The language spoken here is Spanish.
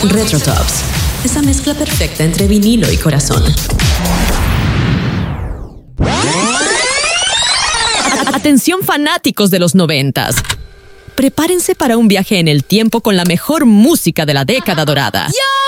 Retrotops. Esa mezcla perfecta entre vinilo y corazón. Atención fanáticos de los 90s. Prepárense para un viaje en el tiempo con la mejor música de la década dorada.